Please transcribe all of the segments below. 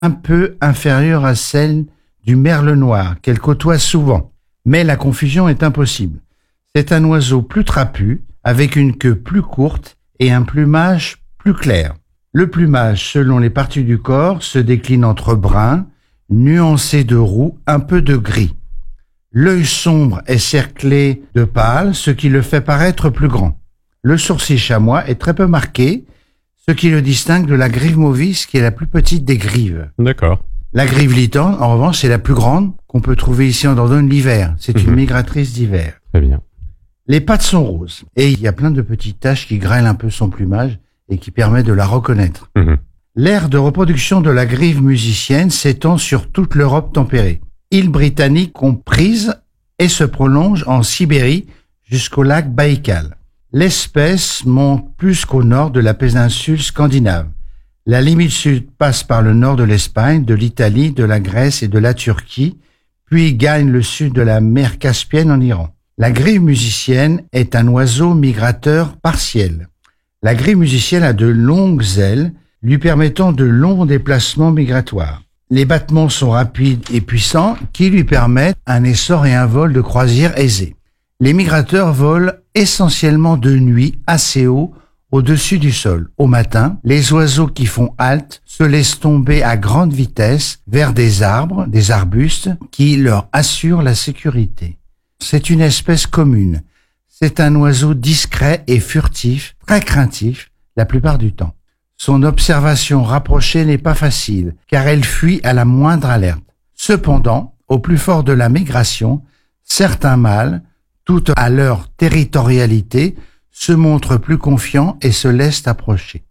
un peu inférieure à celle du merle noir, qu'elle côtoie souvent. Mais la confusion est impossible. C'est un oiseau plus trapu, avec une queue plus courte et un plumage plus clair. Le plumage, selon les parties du corps, se décline entre brun, nuancé de roux, un peu de gris. L'œil sombre est cerclé de pâle, ce qui le fait paraître plus grand. Le sourcil chamois est très peu marqué, ce qui le distingue de la grive mauvice, qui est la plus petite des grives. D'accord. La grive litorne, en revanche, c'est la plus grande qu'on peut trouver ici en Dordogne l'hiver. C'est une migratrice d'hiver. Très bien. Les pattes sont roses et il y a plein de petites taches qui grêlent un peu son plumage et qui permettent de la reconnaître. L'aire de reproduction de la grive musicienne s'étend sur toute l'Europe tempérée, îles britanniques comprises, et se prolonge en Sibérie jusqu'au lac Baïkal. L'espèce monte plus qu'au nord de la péninsule scandinave. La limite sud passe par le nord de l'Espagne, de l'Italie, de la Grèce et de la Turquie, puis gagne le sud de la mer Caspienne en Iran. La grive musicienne est un oiseau migrateur partiel. La grive musicienne a de longues ailes, lui permettant de longs déplacements migratoires. Les battements sont rapides et puissants, qui lui permettent un essor et un vol de croisière aisés. Les migrateurs volent essentiellement de nuit assez haut, au-dessus du sol. Au matin, les oiseaux qui font halte se laissent tomber à grande vitesse vers des arbres, des arbustes, qui leur assurent la sécurité. C'est une espèce commune. C'est un oiseau discret et furtif, très craintif, la plupart du temps. Son observation rapprochée n'est pas facile, car elle fuit à la moindre alerte. Cependant, au plus fort de la migration, certains mâles, tout à leur territorialité, se montrent plus confiants et se laissent approcher.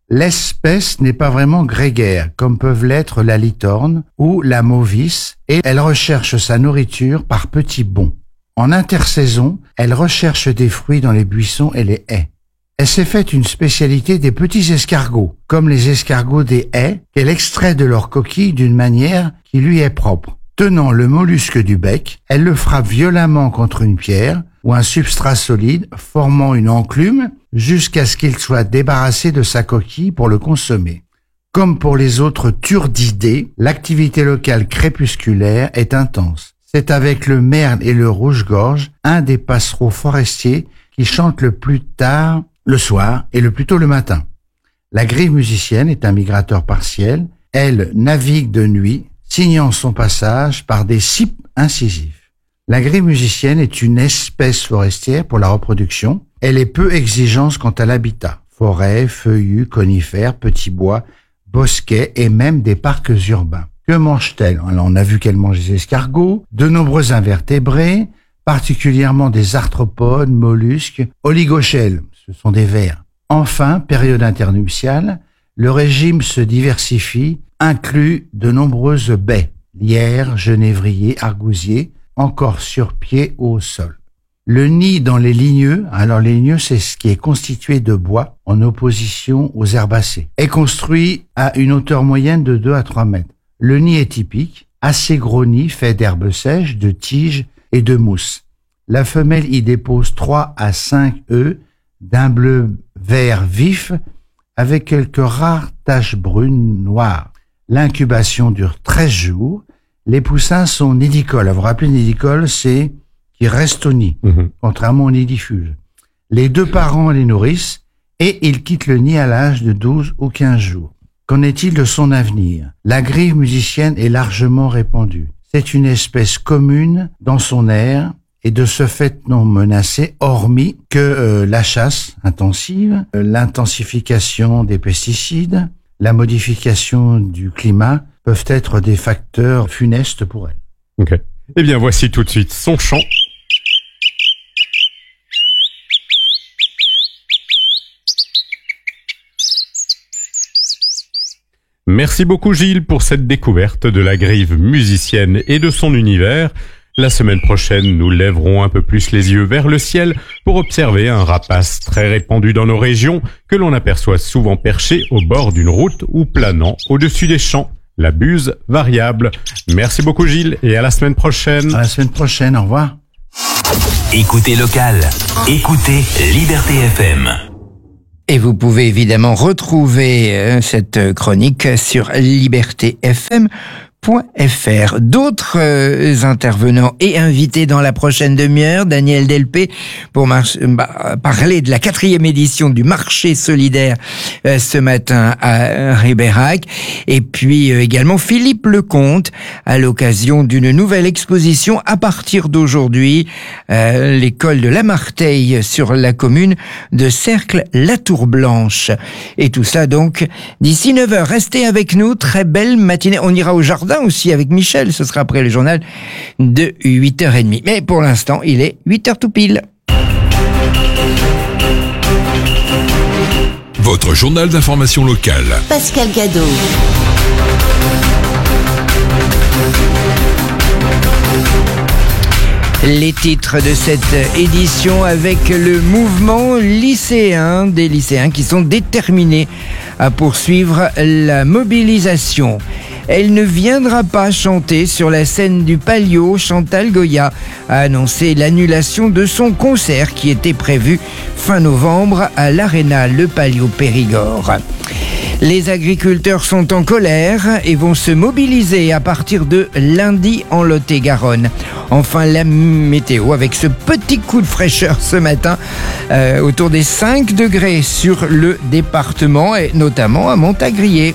L'espèce n'est pas vraiment grégaire, comme peuvent l'être la litorne ou la mauvice, et elle recherche sa nourriture par petits bonds. En intersaison, elle recherche des fruits dans les buissons et les haies. Elle s'est faite une spécialité des petits escargots, comme les escargots des haies, qu'elle extrait de leur coquille d'une manière qui lui est propre. Tenant le mollusque du bec, elle le frappe violemment contre une pierre ou un substrat solide, formant une enclume jusqu'à ce qu'il soit débarrassé de sa coquille pour le consommer. Comme pour les autres turdidés, l'activité locale crépusculaire est intense. C'est avec le merle et le rouge-gorge, un des passereaux forestiers qui chante le plus tard le soir et le plus tôt le matin. La grive musicienne est un migrateur partiel. Elle navigue de nuit, signant son passage par des cipes incisifs. La grive musicienne est une espèce forestière pour la reproduction. Elle est peu exigeante quant à l'habitat. Forêts, feuillus, conifères, petits bois, bosquets et même des parcs urbains. Que mange-t-elle? Alors, on a vu qu'elle mange des escargots, de nombreux invertébrés, particulièrement des arthropodes, mollusques, oligochèles, ce sont des vers. Enfin, période internuptiale, le régime se diversifie, inclut de nombreuses baies, lierres, genévriers, argousiers, encore sur pied ou au sol. Le nid dans les ligneux, alors les ligneux c'est ce qui est constitué de bois en opposition aux herbacées, est construit à une hauteur moyenne de 2 à 3 mètres. Le nid est typique, assez gros nid fait d'herbes sèches, de tiges et de mousse. La femelle y dépose 3 à 5 œufs d'un bleu vert vif avec quelques rares taches brunes noires. L'incubation dure 13 jours. Les poussins sont nidicoles. À vous rappeler, nidicole, c'est qui reste au nid, contrairement au nidifuge. Les 2 parents les nourrissent et ils quittent le nid à l'âge de 12 ou 15 jours. Qu'en est-il de son avenir? La grive musicienne est largement répandue. C'est une espèce commune dans son aire et de ce fait non menacée, hormis que la chasse intensive, l'intensification des pesticides, la modification du climat peuvent être des facteurs funestes pour elle. Ok. Eh bien, voici tout de suite son chant. Merci beaucoup Gilles pour cette découverte de la grive musicienne et de son univers. La semaine prochaine, nous lèverons un peu plus les yeux vers le ciel pour observer un rapace très répandu dans nos régions que l'on aperçoit souvent perché au bord d'une route ou planant au-dessus des champs. La buse variable. Merci beaucoup Gilles et à la semaine prochaine. À la semaine prochaine, au revoir. Écoutez local, écoutez Liberté FM. Et vous pouvez évidemment retrouver cette chronique sur libertéfm.fr. D'autres intervenants et invités dans la prochaine demi-heure, Daniel Delpé pour parler de la 4e édition du marché solidaire ce matin à Ribérac, et puis également Philippe Lecomte à l'occasion d'une nouvelle exposition à partir d'aujourd'hui, l'école de Lamarteille sur la commune de Cercle-la-Tour-Blanche. Et tout ça donc d'ici 9h. Restez avec nous, très belle matinée. On ira au jardin aussi avec Michel, ce sera après le journal de 8h30. Mais pour l'instant, il est 8h tout pile. Votre journal d'information locale. Pascal Cadeau. Les titres de cette édition avec le mouvement lycéen, des lycéens qui sont déterminés à poursuivre la mobilisation. Elle ne viendra pas chanter sur la scène du Palio. Chantal Goya a annoncé l'annulation de son concert qui était prévu fin novembre à l'Arena Le Palio Périgord. Les agriculteurs sont en colère et vont se mobiliser à partir de lundi en Lot-et-Garonne. Enfin, la météo avec ce petit coup de fraîcheur ce matin, autour des 5 degrés sur le département et notamment à Montagrier.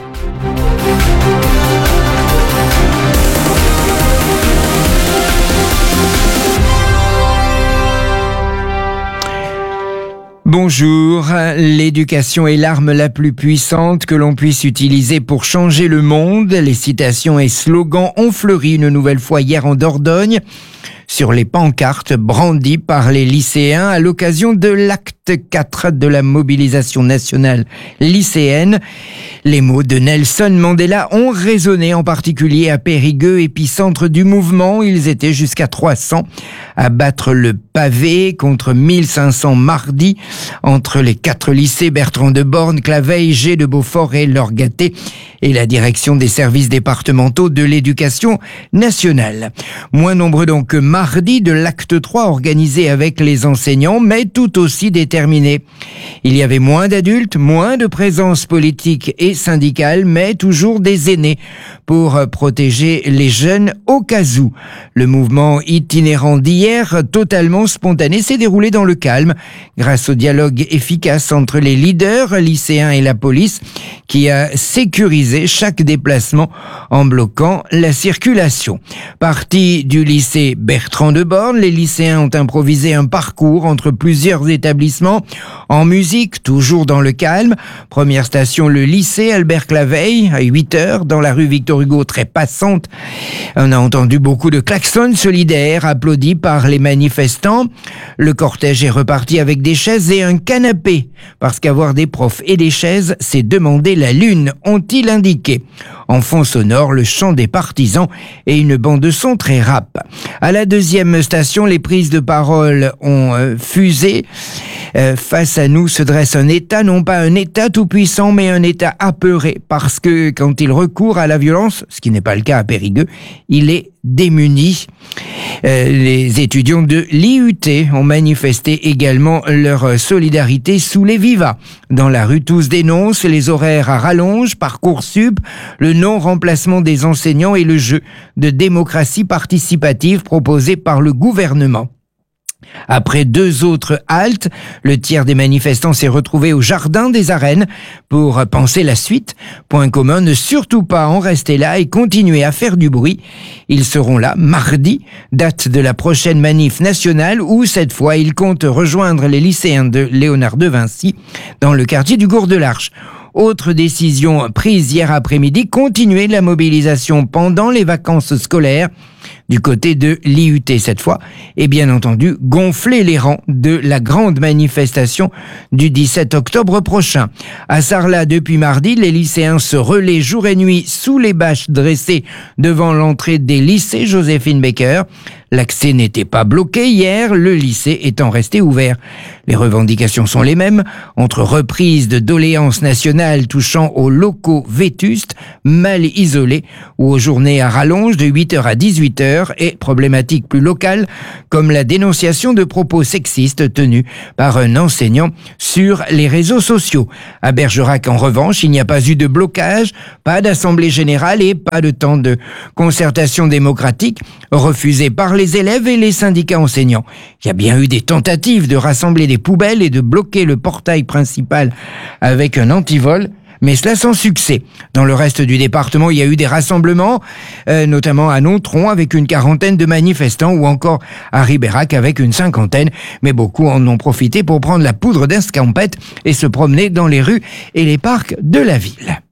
Bonjour, l'éducation est l'arme la plus puissante que l'on puisse utiliser pour changer le monde. Les citations et slogans ont fleuri une nouvelle fois hier en Dordogne sur les pancartes brandies par les lycéens à l'occasion de l'acte 4 de la mobilisation nationale lycéenne. Les mots de Nelson Mandela ont résonné en particulier à Périgueux, épicentre du mouvement. Ils étaient jusqu'à 300 à battre le pavé contre 1500 mardi entre les 4 lycées Bertrand de Born, Claveil, G de Beaufort et Lorgaté et la direction des services départementaux de l'éducation nationale. Moins nombreux donc que mardi de l'acte 3 organisé avec les enseignants, mais tout aussi déterminés. Il y avait moins d'adultes, moins de présence politique et syndicale, mais toujours des aînés pour protéger les jeunes au cas où. Le mouvement itinérant d'hier, totalement spontané, s'est déroulé dans le calme grâce au dialogue efficace entre les leaders lycéens et la police qui a sécurisé chaque déplacement en bloquant la circulation. Partis du lycée Bertrand de Born, les lycéens ont improvisé un parcours entre plusieurs établissements en musique, toujours dans le calme. Première station, le lycée Albert Claveil, à 8h, dans la rue Victor Hugo, très passante. On a entendu beaucoup de klaxons solidaires applaudis par les manifestants. Le cortège est reparti avec des chaises et un canapé, parce qu'avoir des profs et des chaises, c'est demander la lune, ont-ils indiqué. En fond sonore, le chant des partisans et une bande de son très rap. À la deuxième station, les prises de parole ont fusé. Face à nous se dresse un État, non pas un État tout-puissant, mais un État apeuré, parce que quand il recourt à la violence, ce qui n'est pas le cas à Périgueux, il est démuni. Les étudiants de l'IUT ont manifesté également leur solidarité sous les vivas. Dans la rue, tous dénoncent les horaires à rallonge, Parcoursup, le non-remplacement des enseignants et le jeu de démocratie participative proposé par le gouvernement. Après 2 autres haltes, le tiers des manifestants s'est retrouvé au jardin des Arènes pour penser la suite. Point commun, ne surtout pas en rester là et continuer à faire du bruit. Ils seront là mardi, date de la prochaine manif nationale où cette fois ils comptent rejoindre les lycéens de Léonard de Vinci dans le quartier du Gour de l'Arche. Autre décision prise hier après-midi, continuer la mobilisation pendant les vacances scolaires du côté de l'IUT cette fois, et bien entendu gonfler les rangs de la grande manifestation du 17 octobre prochain. À Sarlat, depuis mardi, les lycéens se relaient jour et nuit sous les bâches dressées devant l'entrée des lycées Joséphine Baker. L'accès n'était pas bloqué hier, le lycée étant resté ouvert. Les revendications sont les mêmes, entre reprise de doléances nationales touchant aux locaux vétustes, mal isolés, ou aux journées à rallonge de 8h à 18h, et problématiques plus locales, comme la dénonciation de propos sexistes tenus par un enseignant sur les réseaux sociaux. À Bergerac, en revanche, il n'y a pas eu de blocage, pas d'assemblée générale et pas de temps de concertation démocratique refusée par les élèves et les syndicats enseignants. Il y a bien eu des tentatives de rassembler des poubelles et de bloquer le portail principal avec un antivol, mais cela sans succès. Dans le reste du département, il y a eu des rassemblements, notamment à Nontron avec une 40aine de manifestants ou encore à Ribérac avec une 50aine, mais beaucoup en ont profité pour prendre la poudre d'escampette et se promener dans les rues et les parcs de la ville.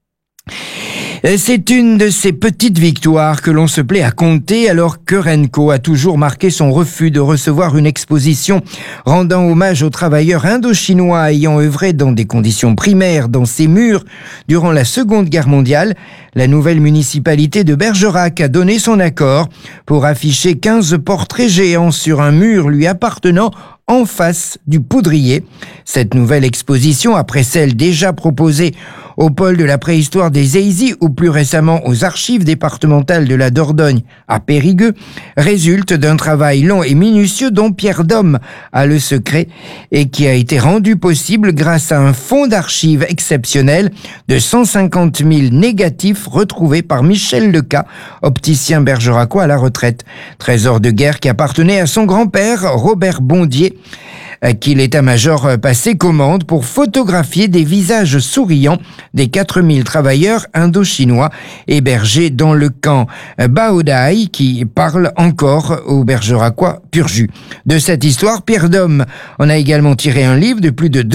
C'est une de ces petites victoires que l'on se plaît à compter alors que Renco a toujours marqué son refus de recevoir une exposition rendant hommage aux travailleurs indo-chinois ayant œuvré dans des conditions primaires dans ses murs durant la Seconde Guerre mondiale. La nouvelle municipalité de Bergerac a donné son accord pour afficher 15 portraits géants sur un mur lui appartenant en face du Poudrier. Cette nouvelle exposition, après celle déjà proposée au pôle de la préhistoire des Eyzies ou plus récemment aux archives départementales de la Dordogne à Périgueux, résulte d'un travail long et minutieux dont Pierre Dom a le secret et qui a été rendu possible grâce à un fonds d'archives exceptionnel de 150 000 négatifs retrouvés par Michel Leca, opticien bergeracois à la retraite. Trésor de guerre qui appartenait à son grand-père, Robert Bondier, à qui l'état-major passait commande pour photographier des visages souriants des 4000 travailleurs indo-chinois hébergés dans le camp Baodai qui parle encore aux bergeracois pur jus. De cette histoire, Pierre Dom en a également tiré un livre de plus de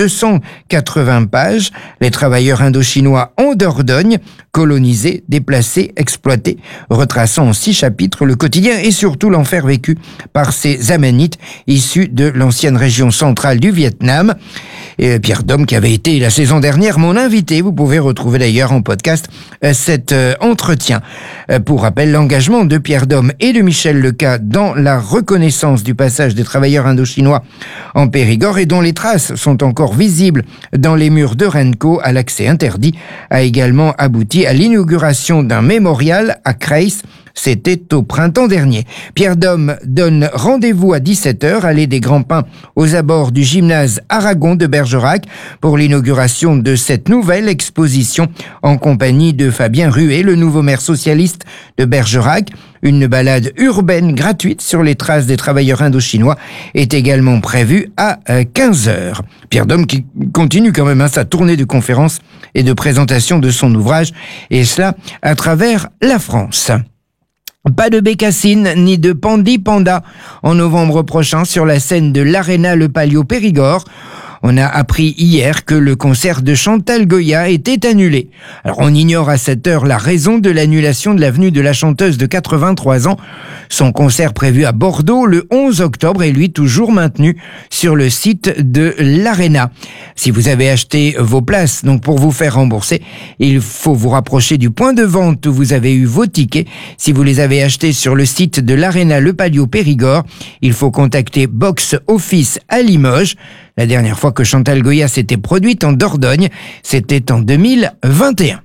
280 pages, Les travailleurs indo-chinois en Dordogne, colonisés, déplacés, exploités, retraçant en 6 chapitres le quotidien et surtout l'enfer vécu par ces Aménites issus de l'ancienne région centrale du Vietnam. Et Pierre Dom, qui avait été la saison dernière mon invité, vous pouvez retrouver d'ailleurs en podcast cet entretien. Pour rappel, l'engagement de Pierre Dom et de Michel Leca dans la reconnaissance du passage des travailleurs indo-chinois en Périgord et dont les traces sont encore visibles dans les murs de Renco à l'accès interdit, a également abouti à l'inauguration d'un mémorial à Creys. C'était au printemps dernier. Pierre Dom donne rendez-vous à 17h, allée des Grands Pins, aux abords du gymnase Aragon de Bergerac, pour l'inauguration de cette nouvelle exposition en compagnie de Fabien Ruet, le nouveau maire socialiste de Bergerac. Une balade urbaine gratuite sur les traces des travailleurs indo-chinois est également prévue à 15h. Pierre Dom qui continue quand même sa tournée de conférences et de présentation de son ouvrage, et cela à travers la France. Pas de bécassine ni de pandi panda en novembre prochain sur la scène de l'Arena Le Palio Périgord. On a appris hier que le concert de Chantal Goya était annulé. Alors on ignore à cette heure la raison de l'annulation de la venue de la chanteuse de 83 ans. Son concert prévu à Bordeaux le 11 octobre est lui toujours maintenu sur le site de l'Arena. Si vous avez acheté vos places, donc pour vous faire rembourser, il faut vous rapprocher du point de vente où vous avez eu vos tickets. Si vous les avez achetés sur le site de l'Arena Le Palio Périgord, il faut contacter Box Office à Limoges. La dernière fois que Chantal Goya s'était produite en Dordogne, c'était en 2021.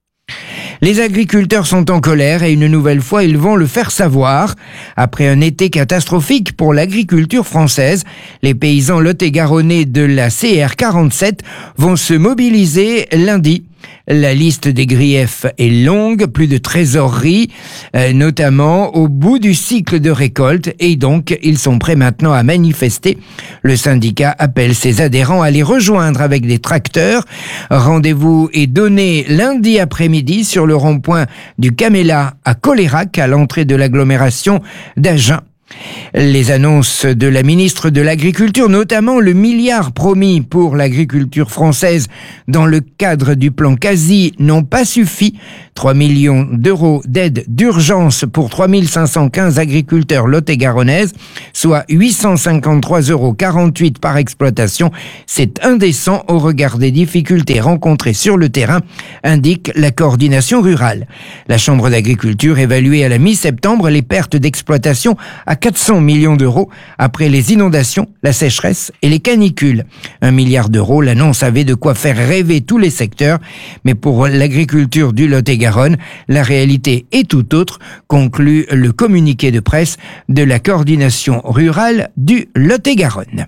Les agriculteurs sont en colère et une nouvelle fois, ils vont le faire savoir. Après un été catastrophique pour l'agriculture française, les paysans lot-et-garonnais de la CR 47 vont se mobiliser lundi. La liste des griefs est longue, plus de trésorerie, notamment au bout du cycle de récolte, et donc ils sont prêts maintenant à manifester. Le syndicat appelle ses adhérents à les rejoindre avec des tracteurs. Rendez-vous est donné lundi après-midi sur le rond-point du Caméla à Colérac, à l'entrée de l'agglomération d'Agen. Les annonces de la ministre de l'Agriculture, notamment le milliard promis pour l'agriculture française dans le cadre du plan Quasi, n'ont pas suffi. 3 millions d'euros d'aide d'urgence pour 3515 agriculteurs lot-et-garonnaises, soit 853,48 € par exploitation. C'est indécent au regard des difficultés rencontrées sur le terrain, indique la coordination rurale. La Chambre d'agriculture évaluait à la mi-septembre les pertes d'exploitation à 400 millions d'euros après les inondations, la sécheresse et les canicules. 1 milliard d'euros, l'annonce avait de quoi faire rêver tous les secteurs, mais pour l'agriculture du Lot-et-Garonne, la réalité est tout autre, conclut le communiqué de presse de la coordination rurale du Lot-et-Garonne.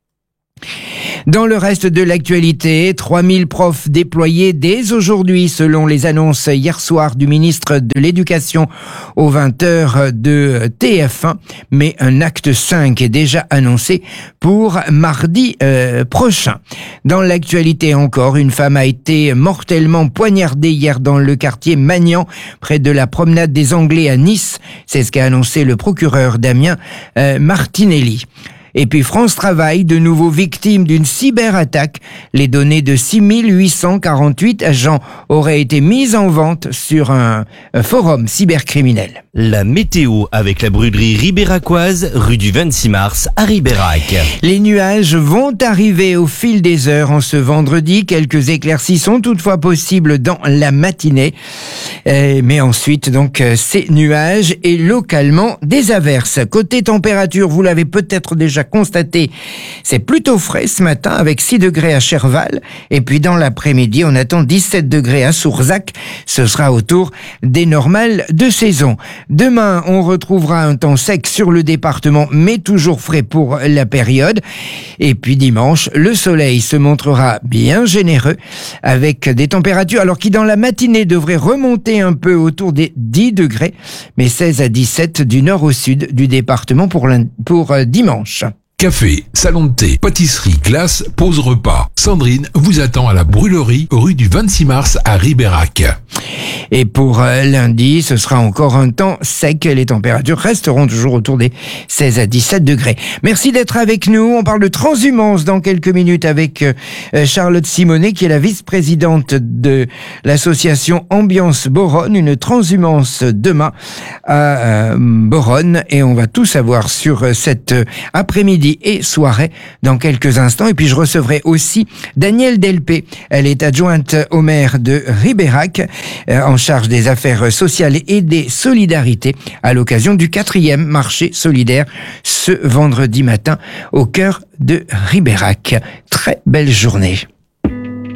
Dans le reste de l'actualité, 3000 profs déployés dès aujourd'hui selon les annonces hier soir du ministre de l'Éducation aux 20h de TF1. Mais un acte 5 est déjà annoncé pour mardi prochain. Dans l'actualité encore, une femme a été mortellement poignardée hier dans le quartier Magnan, près de la promenade des Anglais à Nice. C'est ce qu'a annoncé le procureur Damien Martinelli. Et puis France Travail, de nouveau victime d'une cyberattaque. Les données de 6848 agents auraient été mises en vente sur un forum cybercriminel. La météo avec la brûlerie ribéracoise, rue du 26 mars à Ribérac. Les nuages vont arriver au fil des heures en ce vendredi. Quelques éclaircies sont toutefois possibles dans la matinée. Mais ensuite, donc, ces nuages et localement des averses. Côté température, vous l'avez peut-être déjà constaté, c'est plutôt frais ce matin avec 6 degrés à Cherval. Et puis dans l'après-midi, on attend 17 degrés à Sourzac. Ce sera autour des normales de saison. Demain, on retrouvera un temps sec sur le département, mais toujours frais pour la période. Et puis dimanche, le soleil se montrera bien généreux avec des températures, alors qui dans la matinée devraient remonter un peu autour des 10 degrés, mais 16 à 17 du nord au sud du département pour dimanche. Café, salon de thé, pâtisserie, glace, pause repas. Sandrine vous attend à la brûlerie rue du 26 mars à Ribérac. Et pour lundi, ce sera encore un temps sec. Les températures resteront toujours autour des 16 à 17 degrés. Merci d'être avec nous. On parle de transhumance dans quelques minutes avec Charlotte Simonet, qui est la vice-présidente de l'association Ambiance Boronne. Une transhumance demain à Boronne. Et on va tout savoir sur cet après-midi et soirée dans quelques instants. Et puis je recevrai aussi Danielle Delpé. Elle est adjointe au maire de Ribérac, en charge des affaires sociales et des solidarités à l'occasion du 4e marché solidaire ce vendredi matin au cœur de Ribérac. Très belle journée.